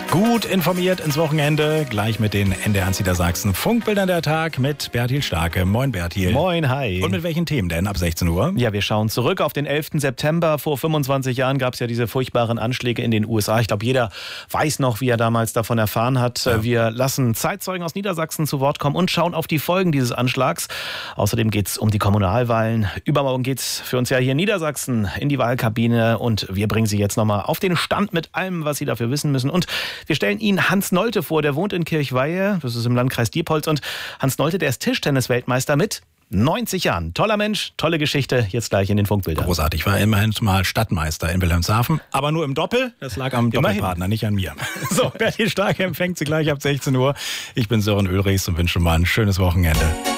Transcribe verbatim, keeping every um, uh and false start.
Gut informiert ins Wochenende, gleich mit den N D R Niedersachsen Funkbildern der Tag mit Bertil Starke. Moin Bertil. Moin, hi. Und mit welchen Themen denn ab sechzehn Uhr? Ja, wir schauen zurück auf den elften September. Vor fünfundzwanzig Jahren gab es ja diese furchtbaren Anschläge in den U S A. Ich glaube, jeder weiß noch, wie er damals davon erfahren hat. Ja. Wir lassen Zeitzeugen aus Niedersachsen zu Wort kommen und schauen auf die Folgen dieses Anschlags. Außerdem geht es um die Kommunalwahlen. Übermorgen geht es für uns ja hier in Niedersachsen in die Wahlkabine und wir bringen Sie jetzt nochmal auf den Stand mit allem, was Sie dafür wissen müssen. Und wir stellen Ihnen Hans Nolte vor, der wohnt in Kirchweihe, das ist im Landkreis Diepholz. Und Hans Nolte, der ist Tischtennis-Weltmeister mit neunzig Jahren. Toller Mensch, tolle Geschichte, jetzt gleich in den Funkbildern. Großartig, ich war immerhin mal Stadtmeister in Wilhelmshaven, aber nur im Doppel, das lag am immerhin. Doppelpartner, nicht an mir. So, Bertil Starke empfängt Sie gleich ab sechzehn Uhr. Ich bin Sören Ulrichs und wünsche mal ein schönes Wochenende.